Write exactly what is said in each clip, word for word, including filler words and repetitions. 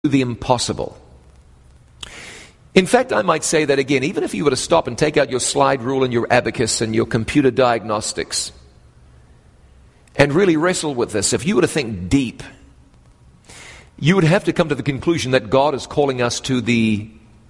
the impossible. In fact, I might say that again, even if you were to stop and take out your slide rule and your abacus and your computer diagnostics and really wrestle with this, if you were to think deep, you would have to come to the conclusion that God is calling us to the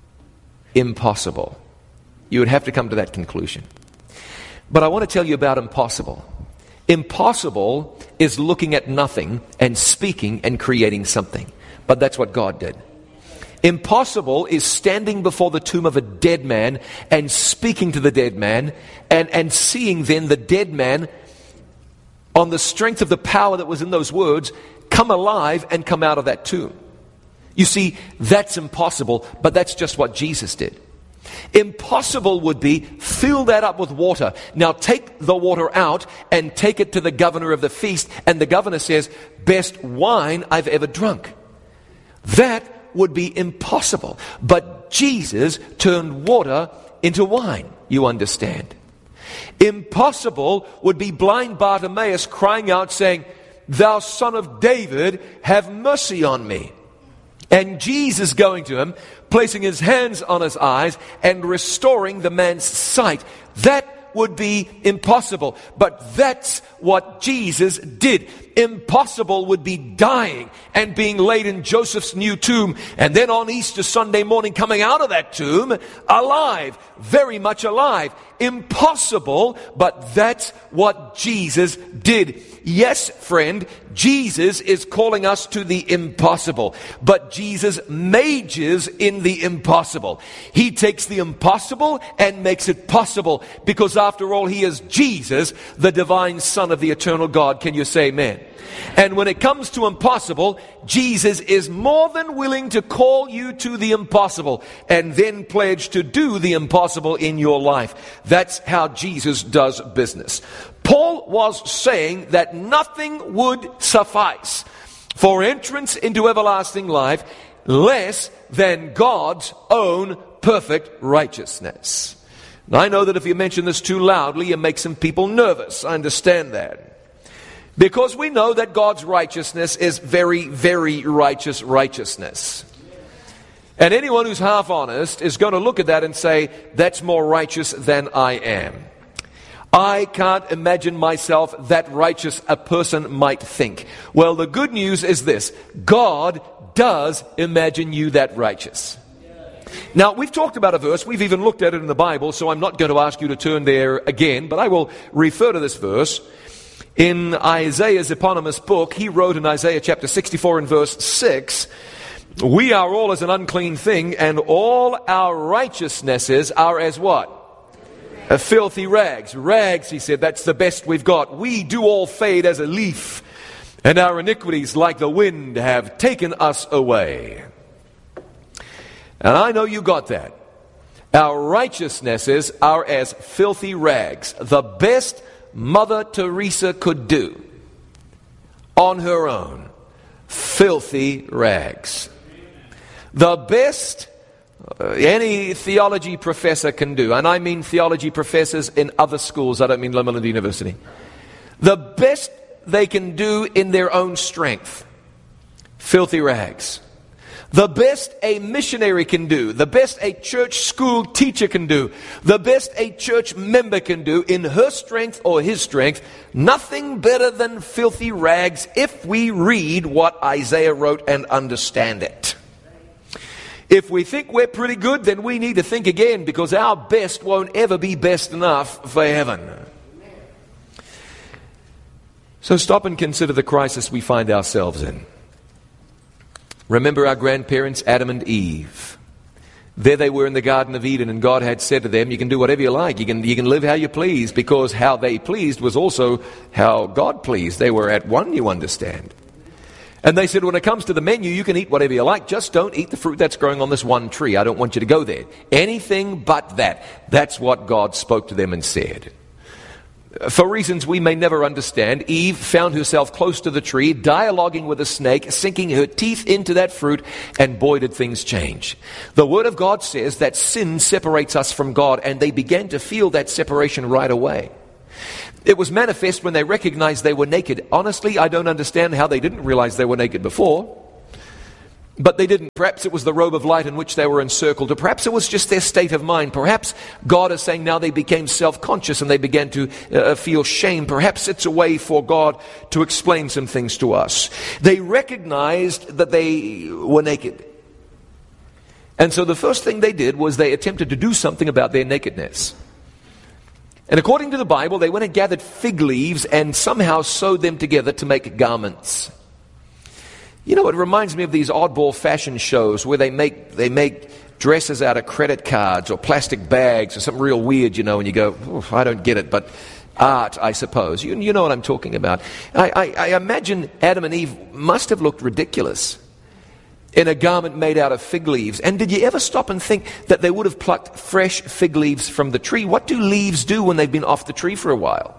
impossible. You would have to come to that conclusion. But I want to tell you about impossible. Impossible is looking at nothing and speaking and creating something. But that's what God did. Impossible is standing before the tomb of a dead man and speaking to the dead man and, and seeing then the dead man, on the strength of the power that was in those words, come alive and come out of that tomb. You see, that's impossible, but that's just what Jesus did. Impossible would be, fill that up with water. Now take the water out and take it to the governor of the feast, and the governor says, best wine I've ever drunk. That would be impossible. But Jesus turned water into wine, you understand. Impossible would be blind Bartimaeus crying out saying, thou son of David, have mercy on me. And Jesus going to him, placing his hands on his eyes and restoring the man's sight. That would be impossible. But that's what Jesus did. Impossible would be dying and being laid in Joseph's new tomb, and then on Easter Sunday morning coming out of that tomb alive, very much alive. Impossible, but that's what Jesus did. Yes, friend, Jesus is calling us to the impossible, but Jesus majors in the impossible. He takes the impossible and makes it possible, because after all, he is Jesus, the divine Son of the eternal God. Can you say amen? And when it comes to impossible, Jesus is more than willing to call you to the impossible and then pledge to do the impossible in your life. That's how Jesus does business. Paul was saying that nothing would suffice for entrance into everlasting life less than God's own perfect righteousness. Now, I know that if you mention this too loudly, it makes some people nervous. I understand that. Because we know that God's righteousness is very, very righteous righteousness. And anyone who's half honest is going to look at that and say, that's more righteous than I am. I can't imagine myself that righteous a person might think. Well, the good news is this. God does imagine you that righteous. Now, we've talked about a verse. We've even looked at it in the Bible, so I'm not going to ask you to turn there again, but I will refer to this verse. In Isaiah's eponymous book, he wrote in Isaiah chapter sixty-four and verse six, we are all as an unclean thing, and all our righteousnesses are as what? A filthy rags. Rags, he said, that's the best we've got. We do all fade as a leaf, and our iniquities like the wind have taken us away. And I know you got that. Our righteousnesses are as filthy rags. The best Mother Teresa could do on her own. Filthy rags. The best uh, any theology professor can do, and I mean theology professors in other schools, I don't mean Limoilou University. The best they can do in their own strength. Filthy rags. The best a missionary can do, the best a church school teacher can do, the best a church member can do in her strength or his strength, nothing better than filthy rags if we read what Isaiah wrote and understand it. If we think we're pretty good, then we need to think again, because our best won't ever be best enough for heaven. So stop and consider the crisis we find ourselves in. Remember our grandparents, Adam and Eve. There they were in the Garden of Eden, and God had said to them, you can do whatever you like. You can, you can live how you please, because how they pleased was also how God pleased. They were at one, you understand. And they said, when it comes to the menu, you can eat whatever you like. Just don't eat the fruit that's growing on this one tree. I don't want you to go there. Anything but that. That's what God spoke to them and said. For reasons we may never understand, Eve found herself close to the tree, dialoguing with a snake, sinking her teeth into that fruit, and boy, did things change. The Word of God says that sin separates us from God, and they began to feel that separation right away. It was manifest when they recognized they were naked. Honestly, I don't understand how they didn't realize they were naked before. But they didn't. Perhaps it was the robe of light in which they were encircled, or perhaps it was just their state of mind. Perhaps God is saying now they became self-conscious and they began to uh, feel shame. Perhaps it's a way for God to explain some things to us. They recognized that they were naked. And so the first thing they did was they attempted to do something about their nakedness. And according to the Bible, they went and gathered fig leaves and somehow sewed them together to make garments. You know, it reminds me of these oddball fashion shows where they make they make dresses out of credit cards or plastic bags or something real weird, you know, and you go, I don't get it, but art, I suppose. You, you know what I'm talking about. I, I, I imagine Adam and Eve must have looked ridiculous in a garment made out of fig leaves. And did you ever stop and think that they would have plucked fresh fig leaves from the tree? What do leaves do when they've been off the tree for a while?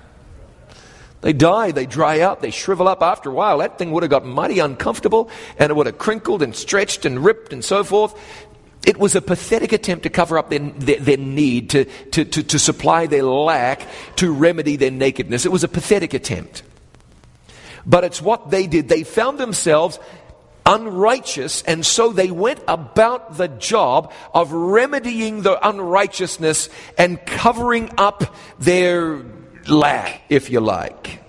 They die, they dry out, they shrivel up after a while. That thing would have got mighty uncomfortable, and it would have crinkled and stretched and ripped and so forth. It was a pathetic attempt to cover up their, their, their need, to, to, to, to supply their lack, to remedy their nakedness. It was a pathetic attempt. But it's what they did. They found themselves unrighteous, and so they went about the job of remedying the unrighteousness and covering up their lack, if you like.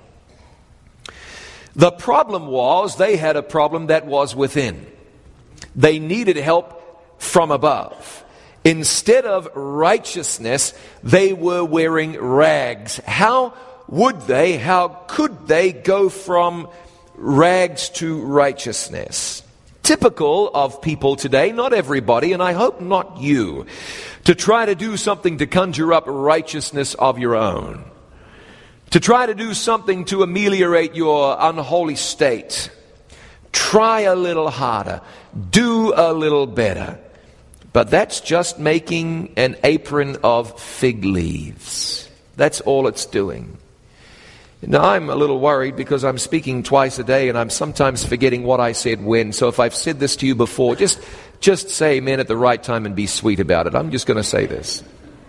The problem was they had a problem that was within. They needed help from above. Instead of righteousness, they were wearing rags. How would they, how could they go from rags to righteousness? Typical of people today, not everybody, and I hope not you, to try to do something to conjure up righteousness of your own. To try to do something to ameliorate your unholy state. Try a little harder. Do a little better. But that's just making an apron of fig leaves. That's all it's doing. Now, I'm a little worried because I'm speaking twice a day and I'm sometimes forgetting what I said when. So if I've said this to you before, just, just say amen at the right time and be sweet about it. I'm just going to say this.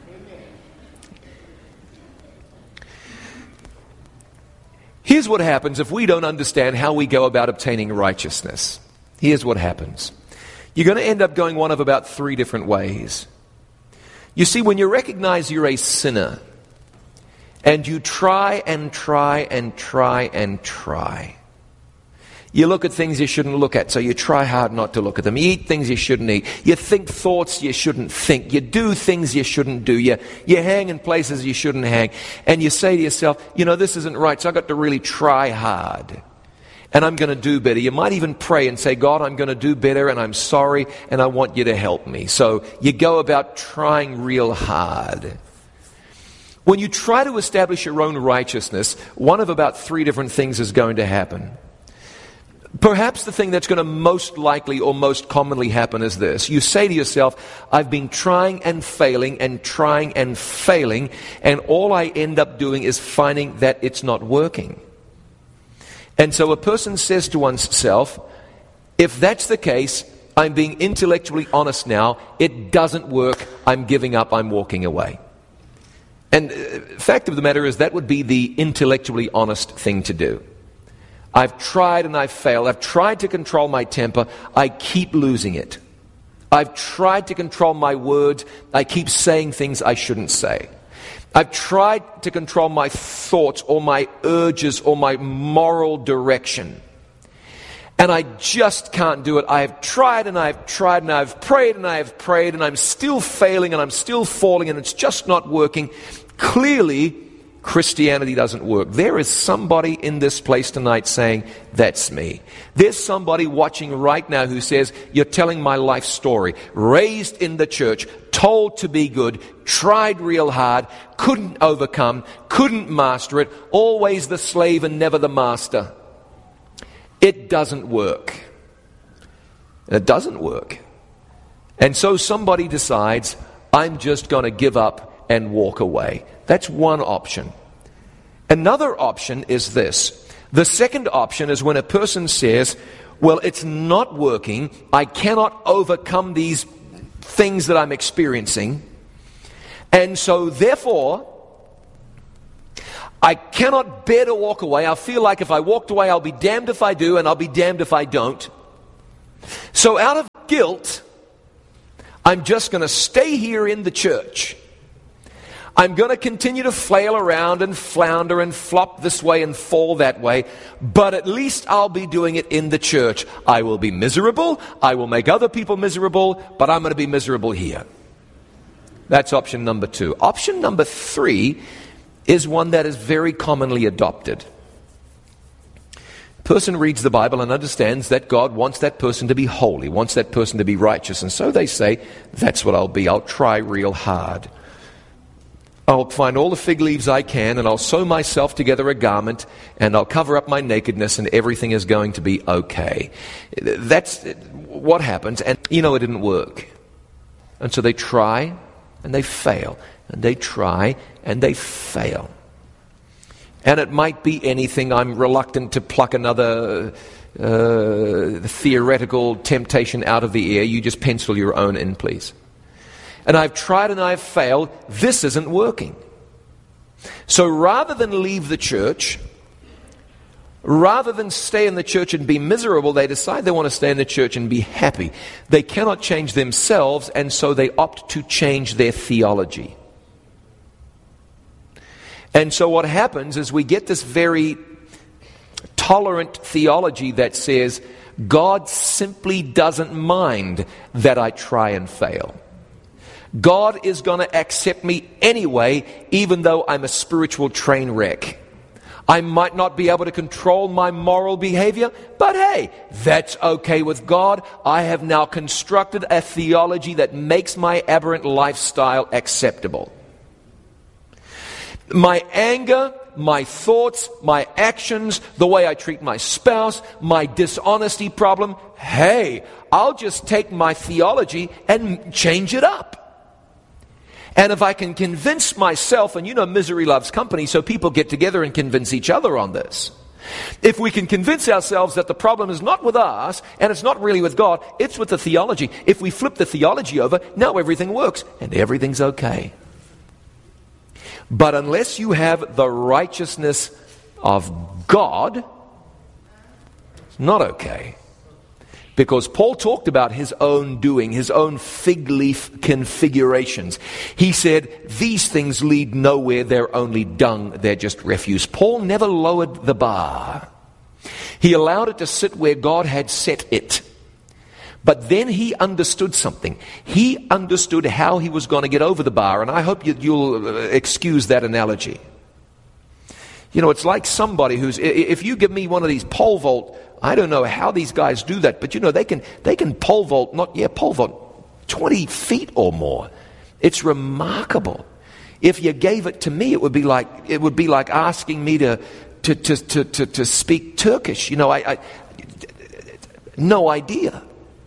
Here's what happens if we don't understand how we go about obtaining righteousness. Here's what happens. You're going to end up going one of about three different ways. You see, when you recognize you're a sinner, and you try and try and try and try, you look at things you shouldn't look at, so you try hard not to look at them. You eat things you shouldn't eat. You think thoughts you shouldn't think. You do things you shouldn't do. You, you hang in places you shouldn't hang. And you say to yourself, you know, this isn't right, so I've got to really try hard. And I'm going to do better. You might even pray and say, God, I'm going to do better, and I'm sorry, and I want you to help me. So you go about trying real hard. When you try to establish your own righteousness, one of about three different things is going to happen. Perhaps the thing that's going to most likely or most commonly happen is this. You say to yourself, I've been trying and failing and trying and failing, and all I end up doing is finding that it's not working. And so a person says to oneself, if that's the case, I'm being intellectually honest now. It doesn't work. I'm giving up. I'm walking away. And the fact of the matter is that would be the intellectually honest thing to do. I've tried and I've failed. I've tried to control my temper. I keep losing it. I've tried to control my words. I keep saying things I shouldn't say. I've tried to control my thoughts or my urges or my moral direction. And I just can't do it. I have tried and I've tried and I've prayed and I have prayed and I'm still failing and I'm still falling and it's just not working. Clearly, Christianity doesn't work. There is somebody in this place tonight saying, that's me. There's somebody watching right now who says, you're telling my life story. Raised in the church, told to be good, tried real hard, couldn't overcome, couldn't master it, always the slave and never the master. It doesn't work. It doesn't work. And so somebody decides, I'm just going to give up and walk away. That's one option. Another option is this. The second option is when a person says, well, it's not working. I cannot overcome these things that I'm experiencing. And so therefore, I cannot bear to walk away. I feel like if I walked away, I'll be damned if I do and I'll be damned if I don't. So out of guilt, I'm just going to stay here in the church. I'm going to continue to flail around and flounder and flop this way and fall that way, but at least I'll be doing it in the church. I will be miserable, I will make other people miserable, but I'm going to be miserable here. That's option number two. Option number three is one that is very commonly adopted. A person reads the Bible and understands that God wants that person to be holy, wants that person to be righteous, and so they say, that's what I'll be. I'll try real hard. I'll find all the fig leaves I can, and I'll sew myself together a garment, and I'll cover up my nakedness, and everything is going to be okay. That's what happens, and you know it didn't work. And so they try, and they fail, and they try, and they fail. And it might be anything. I'm reluctant to pluck another uh, theoretical temptation out of the air. You just pencil your own in, please. And I've tried and I've failed. This isn't working. So rather than leave the church, rather than stay in the church and be miserable, they decide they want to stay in the church and be happy. They cannot change themselves, and so they opt to change their theology. And so what happens is we get this very tolerant theology that says, God simply doesn't mind that I try and fail. God is going to accept me anyway, even though I'm a spiritual train wreck. I might not be able to control my moral behavior, but hey, that's okay with God. I have now constructed a theology that makes my aberrant lifestyle acceptable. My anger, my thoughts, my actions, the way I treat my spouse, my dishonesty problem, hey, I'll just take my theology and change it up. And if I can convince myself, and you know misery loves company, so people get together and convince each other on this. If we can convince ourselves that the problem is not with us, and it's not really with God, it's with the theology. If we flip the theology over, now everything works, and everything's okay. But unless you have the righteousness of God, it's not okay. Because Paul talked about his own doing, his own fig leaf configurations. He said, these things lead nowhere, they're only dung, they're just refuse. Paul never lowered the bar. He allowed it to sit where God had set it. But then he understood something. He understood how he was going to get over the bar, and I hope you, you'll excuse that analogy. You know, it's like somebody who's, if you give me one of these pole vault, I don't know how these guys do that, but you know, they can they can pole vault, not, yeah, pole vault twenty feet or more. It's remarkable. If you gave it to me, it would be like, it would be like asking me to, to, to, to, to, to speak Turkish. You know, I, I, no idea.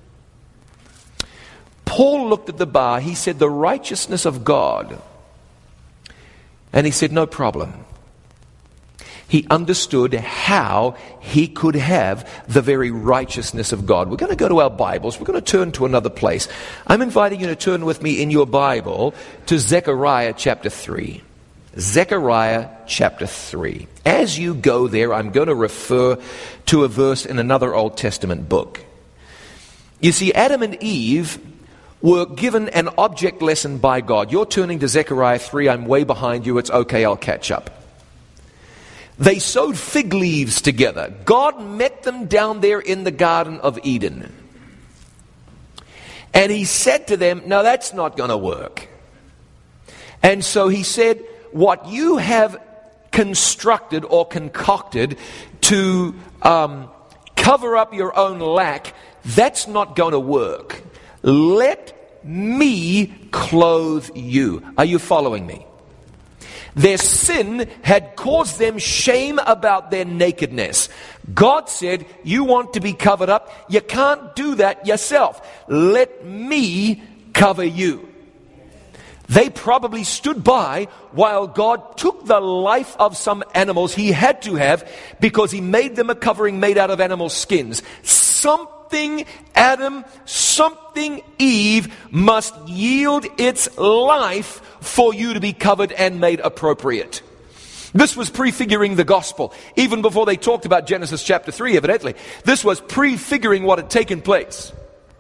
Paul looked at the bar, he said, the righteousness of God. And he said, no problem. He understood how he could have the very righteousness of God. We're going to go to our Bibles. We're going to turn to another place. I'm inviting you to turn with me in your Bible to Zechariah chapter three. Zechariah chapter three. As you go there, I'm going to refer to a verse in another Old Testament book. You see, Adam and Eve were given an object lesson by God. You're turning to Zechariah three. I'm way behind you. It's okay. I'll catch up. They sewed fig leaves together. God met them down there in the Garden of Eden. And he said to them, no, that's not going to work. And so he said, what you have constructed or concocted to um, cover up your own lack, that's not going to work. Let me clothe you. Are you following me? Their sin had caused them shame about their nakedness. God said, you want to be covered up? You can't do that yourself. Let me cover you. They probably stood by while God took the life of some animals he had to have because he made them a covering made out of animal skins. Something, Adam, something, Eve, must yield its life for you to be covered and made appropriate. This was prefiguring the gospel. Even before they talked about Genesis chapter three, evidently. This was prefiguring what had taken place.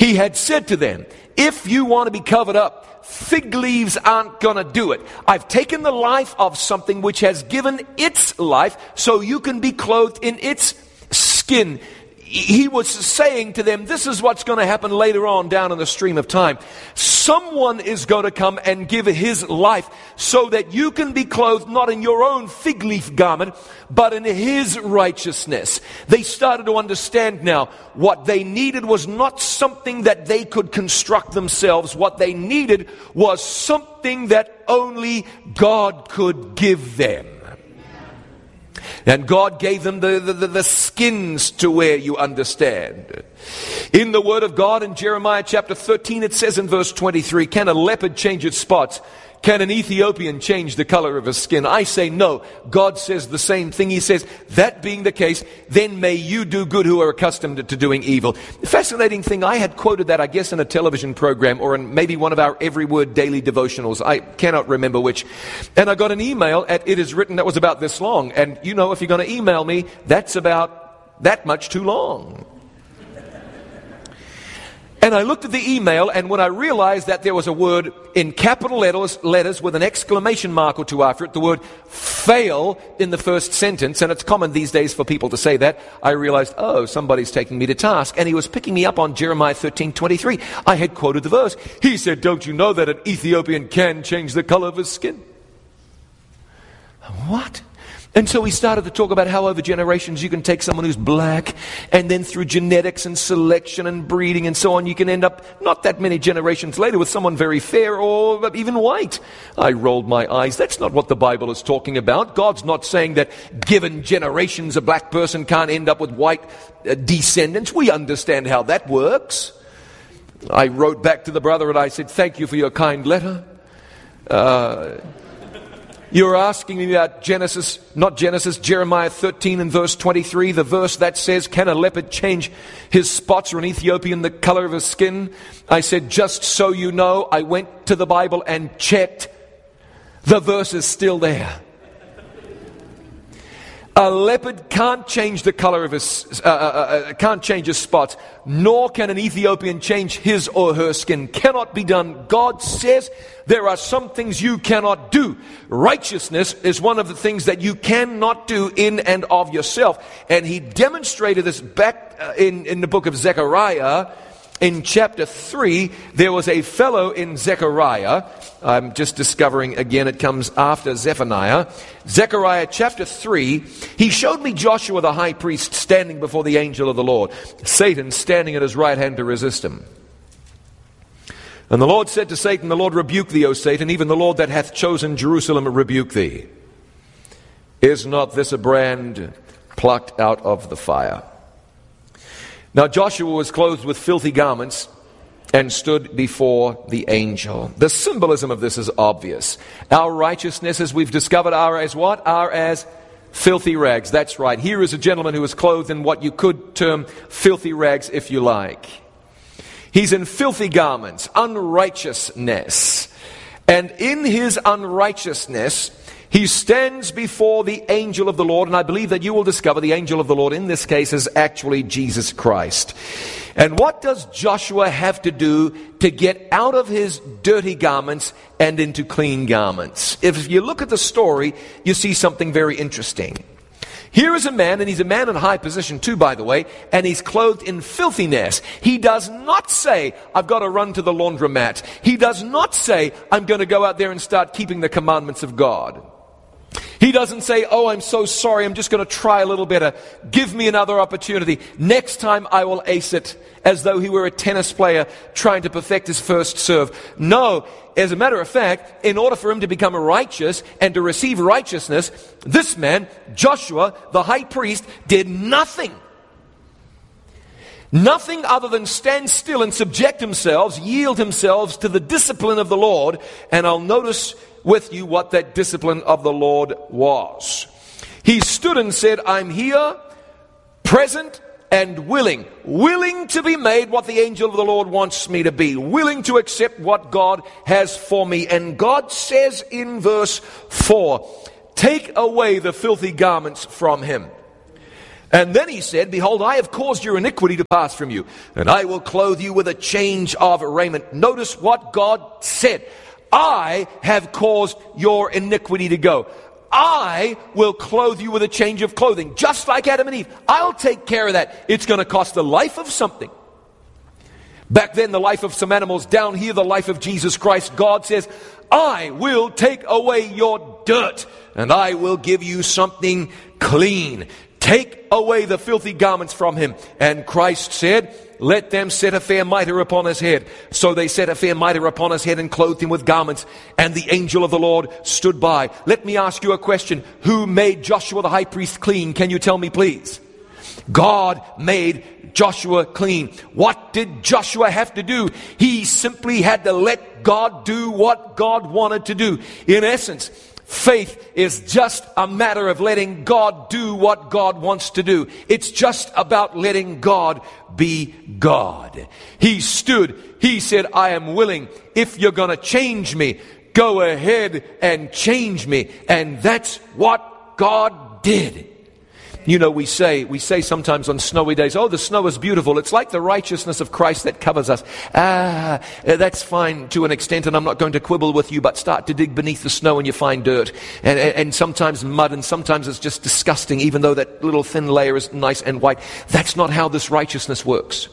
He had said to them, if you want to be covered up, fig leaves aren't going to do it. I've taken the life of something which has given its life so you can be clothed in its skin. He was saying to them, this is what's going to happen later on down in the stream of time. Someone is going to come and give his life so that you can be clothed not in your own fig leaf garment, but in his righteousness. They started to understand now what they needed was not something that they could construct themselves. What they needed was something that only God could give them. And God gave them the, the, the skins to wear, you understand. In the Word of God in Jeremiah chapter thirteen, it says in verse twenty-three, can a leopard change its spots? Can an Ethiopian change the color of his skin? I say no. God says the same thing. He says, that being the case, then may you do good who are accustomed to doing evil. The fascinating thing, I had quoted that, I guess, in a television program or in maybe one of our Every Word daily devotionals. I cannot remember which. And I got an email at It Is Written that was about this long. And you know, if you're going to email me, that's about that much too long. And I looked at the email, and when I realized that there was a word in capital letters, letters with an exclamation mark or two after it, the word fail in the first sentence, and it's common these days for people to say that, I realized, oh, somebody's taking me to task. And he was picking me up on Jeremiah thirteen twenty-three. I had quoted the verse. He said, don't you know that an Ethiopian can change the color of his skin? What? And so we started to talk about how over generations you can take someone who's black, and then through genetics and selection and breeding and so on, you can end up not that many generations later with someone very fair or even white. I rolled my eyes. That's not what the Bible is talking about. God's not saying that given generations a black person can't end up with white uh, descendants. We understand how that works. I wrote back to the brother and I said, thank you for your kind letter. Uh... You're asking me about Genesis, not Genesis, Jeremiah thirteen and verse twenty-three, the verse that says, can a leopard change his spots or an Ethiopian the color of his skin? I said, just so you know, I went to the Bible and checked. The verse is still there. A leopard can't change the color of his, uh, uh, uh, can't change his spots, nor can an Ethiopian change his or her skin. Cannot be done. God says there are some things you cannot do. Righteousness is one of the things that you cannot do in and of yourself. And he demonstrated this back uh, in, in the book of Zechariah. In chapter three, there was a fellow in Zechariah. I'm just discovering again, it comes after Zephaniah. Zechariah chapter three, he showed me Joshua the high priest standing before the angel of the Lord. Satan standing at his right hand to resist him. And the Lord said to Satan, the Lord rebuke thee, O Satan, even the Lord that hath chosen Jerusalem rebuke thee. Is not this a brand plucked out of the fire? Now Joshua was clothed with filthy garments and stood before the angel. The symbolism of this is obvious. Our righteousness, as we've discovered, are as what? Are as filthy rags. That's right. Here is a gentleman who is clothed in what you could term filthy rags, if you like. He's in filthy garments, unrighteousness. And in his unrighteousness, he stands before the angel of the Lord, and I believe that you will discover the angel of the Lord in this case is actually Jesus Christ. And what does Joshua have to do to get out of his dirty garments and into clean garments? If you look at the story, you see something very interesting. Here is a man, and he's a man in high position too, by the way, and he's clothed in filthiness. He does not say, I've got to run to the laundromat. He does not say, I'm going to go out there and start keeping the commandments of God. He doesn't say, oh, I'm so sorry, I'm just going to try a little better. Give me another opportunity. Next time I will ace it, as though he were a tennis player trying to perfect his first serve. No, as a matter of fact, in order for him to become righteous and to receive righteousness, this man, Joshua, the high priest, did nothing. Nothing other than stand still and subject themselves, yield themselves to the discipline of the Lord. And I'll notice with you what that discipline of the Lord was. He stood and said, I'm here, present and willing. Willing to be made what the angel of the Lord wants me to be. Willing to accept what God has for me. And God says in verse four, take away the filthy garments from him. And then he said, behold, I have caused your iniquity to pass from you, and I will clothe you with a change of raiment. Notice what God said. I have caused your iniquity to go. I will clothe you with a change of clothing, just like Adam and Eve. I'll take care of that. It's going to cost the life of something. Back then, the life of some animals. Down here, the life of Jesus Christ. God says, I will take away your dirt, and I will give you something clean. Take away the filthy garments from him. And Christ said, let them set a fair mitre upon his head. So they set a fair mitre upon his head and clothed him with garments. And the angel of the Lord stood by. Let me ask you a question. Who made Joshua the high priest clean? Can you tell me, please? God made Joshua clean. What did Joshua have to do? He simply had to let God do what God wanted to do. In essence, faith is just a matter of letting God do what God wants to do. It's just about letting God be God. He stood, he said, I am willing. If you're going to change me, go ahead and change me. And that's what God did. You know, we say, we say sometimes on snowy days, oh, the snow is beautiful. It's like the righteousness of Christ that covers us. Ah, that's fine to an extent, and I'm not going to quibble with you, but start to dig beneath the snow and you find dirt. And, and, and sometimes mud, and sometimes it's just disgusting, even though that little thin layer is nice and white. That's not how this righteousness works.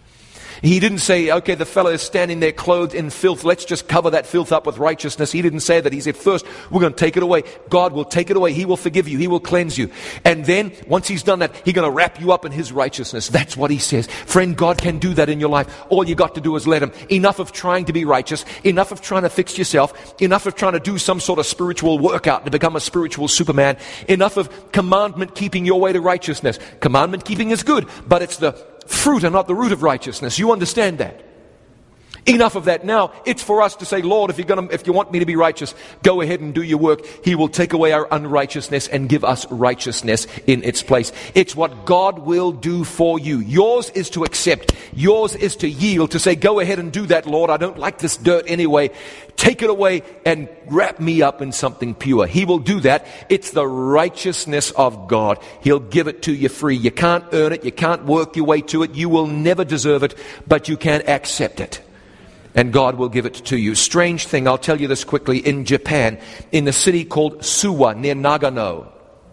He didn't say, okay, the fellow is standing there clothed in filth. Let's just cover that filth up with righteousness. He didn't say that. He said, first, we're going to take it away. God will take it away. He will forgive you. He will cleanse you. And then, once he's done that, he's going to wrap you up in his righteousness. That's what he says. Friend, God can do that in your life. All you got to do is let him. Enough of trying to be righteous. Enough of trying to fix yourself. Enough of trying to do some sort of spiritual workout to become a spiritual Superman. Enough of commandment keeping your way to righteousness. Commandment keeping is good, but it's the fruit and not the root of righteousness. You understand that? Enough of that. Now, it's for us to say, Lord, if you're gonna, if you want me to be righteous, go ahead and do your work. He will take away our unrighteousness and give us righteousness in its place. It's what God will do for you. Yours is to accept. Yours is to yield, to say, go ahead and do that, Lord. I don't like this dirt anyway. Take it away and wrap me up in something pure. He will do that. It's the righteousness of God. He'll give it to you free. You can't earn it. You can't work your way to it. You will never deserve it, but you can accept it. And God will give it to you. Strange thing, I'll tell you this quickly. In Japan, in a city called Suwa, near Nagano,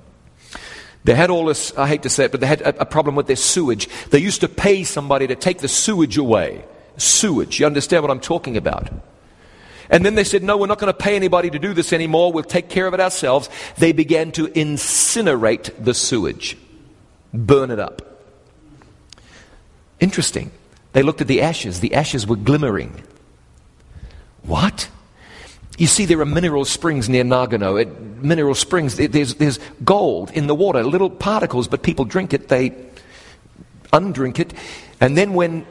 they had all this, I hate to say it, but they had a, a problem with their sewage. They used to pay somebody to take the sewage away. Sewage, you understand what I'm talking about? And then they said, no, we're not going to pay anybody to do this anymore. We'll take care of it ourselves. They began to incinerate the sewage. Burn it up. Interesting. They looked at the ashes. The ashes were glimmering. What? You see, there are mineral springs near Nagano. At mineral springs, there's, there's gold in the water, little particles, but people drink it, they undrink it, and then when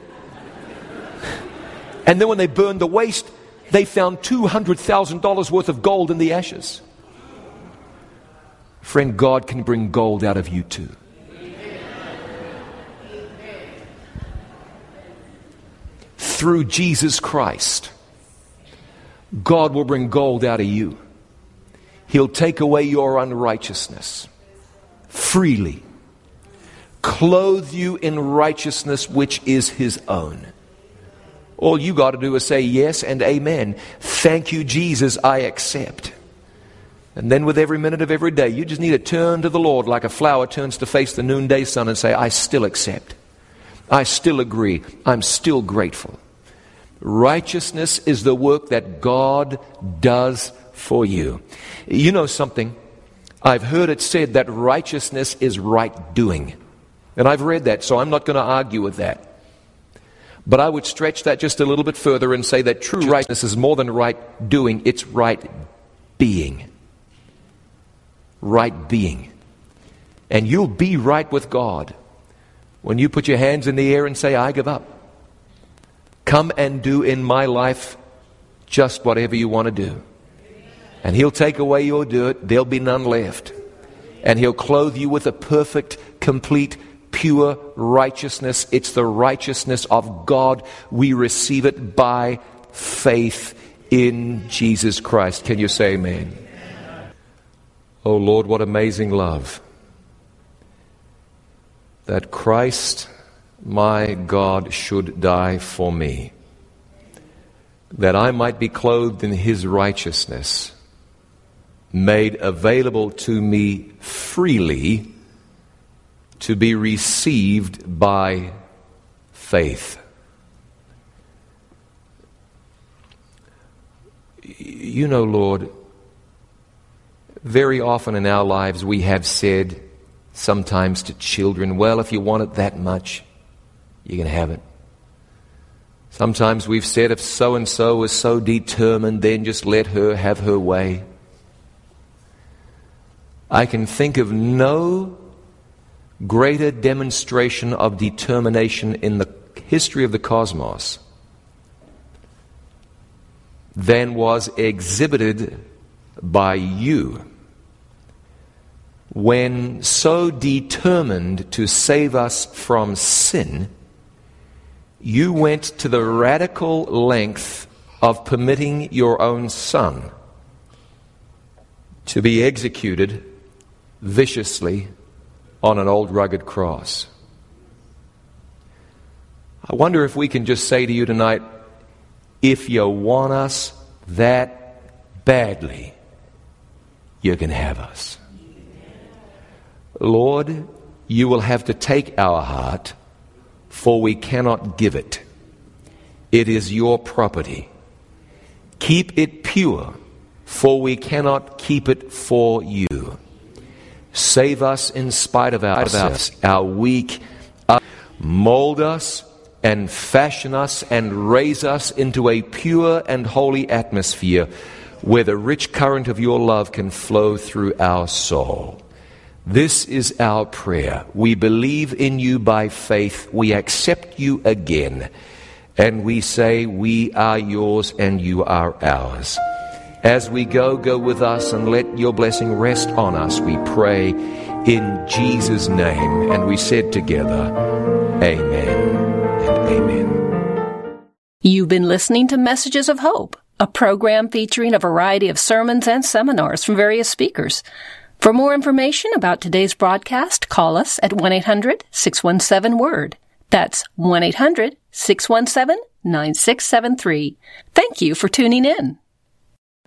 and then when they burned the waste, they found two hundred thousand dollars worth of gold in the ashes. Friend, God can bring gold out of you too. Through Jesus Christ, God will bring gold out of you. He'll take away your unrighteousness freely, clothe you in righteousness which is His own. All you got to do is say yes and amen. Thank you, Jesus, I accept. And then with every minute of every day, you just need to turn to the Lord like a flower turns to face the noonday sun and say, I still accept. I still agree. I'm still grateful. Righteousness is the work that God does for you. You know something? I've heard it said that righteousness is right doing. And I've read that, so I'm not going to argue with that. But I would stretch that just a little bit further and say that true righteousness is more than right doing, it's right being. Right being. And you'll be right with God when you put your hands in the air and say, I give up. Come and do in my life just whatever you want to do. And He'll take away your dirt. There'll be none left. And He'll clothe you with a perfect, complete, pure righteousness. It's the righteousness of God. We receive it by faith in Jesus Christ. Can you say amen? Oh Lord, what amazing love. that Christ, my God, should die for me, that I might be clothed in his righteousness, made available to me freely to be received by faith. You know, Lord, very often in our lives we have said, sometimes to children, well, if you want it that much, you can have it. Sometimes we've said, if so-and-so was so determined, then just let her have her way. I can think of no greater demonstration of determination in the history of the cosmos than was exhibited by you when so determined to save us from sin, you went to the radical length of permitting your own Son to be executed viciously on an old rugged cross. I wonder if we can just say to you tonight, if you want us that badly, you can have us. Lord, you will have to take our heart, for we cannot give it. It is your property. Keep it pure, for we cannot keep it for you. Save us in spite of ourselves, our weak. Mold us and fashion us and raise us into a pure and holy atmosphere where the rich current of your love can flow through our soul. This is our prayer. We believe in you by faith. We accept you again. And we say, we are yours and you are ours. As we go, go with us and let your blessing rest on us, we pray in Jesus' name. And we said together, amen and amen. You've been listening to Messages of Hope, a program featuring a variety of sermons and seminars from various speakers. For more information about today's broadcast, call us at one eight hundred six one seven word. That's one eight hundred six one seven nine six seven three. Thank you for tuning in.